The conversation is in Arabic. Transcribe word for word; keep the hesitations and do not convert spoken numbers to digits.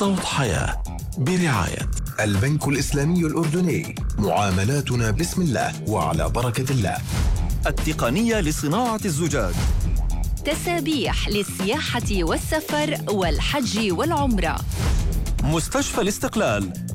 صوت حياة برعاية البنك الإسلامي الأردني. معاملاتنا بسم الله وعلى بركة الله. التقنية لصناعة الزجاج. تسابيح للسياحة والسفر والحج والعمرة. مستشفى الاستقلال،